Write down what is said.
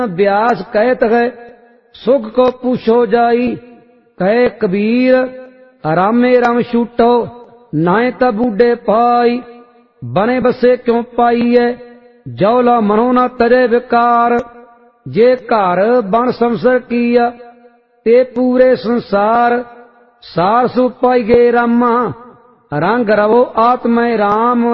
व्यास कहत है सुख को पूछो जाई। कहे कबीर रामे राम छूटो नाए त बूढ़े पाई। बने बसे क्यों पाईए जौला मनो न तरे विकार। जे घर बन संसर किया ते पूरे संसार। सार सु पाई गे रामा रंग रवो आत्मा राम।